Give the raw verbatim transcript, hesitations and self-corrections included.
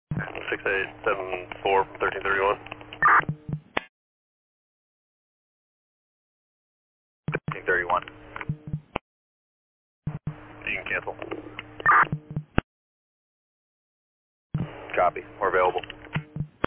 six eight seven four from thirteen thirty-one. thirteen thirty-one. You can cancel. Copy. We're available.